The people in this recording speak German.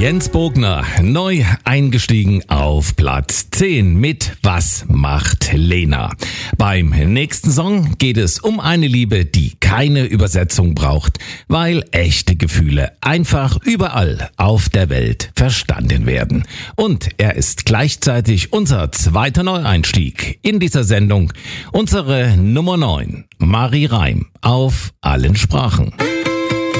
Jens Bogner, neu eingestiegen auf Platz 10 mit Was macht Lena? Beim nächsten Song geht es um eine Liebe, die keine Übersetzung braucht, weil echte Gefühle einfach überall auf der Welt verstanden werden. Und er ist gleichzeitig unser zweiter Neueinstieg in dieser Sendung, unsere Nummer 9, Marie Reim auf allen Sprachen.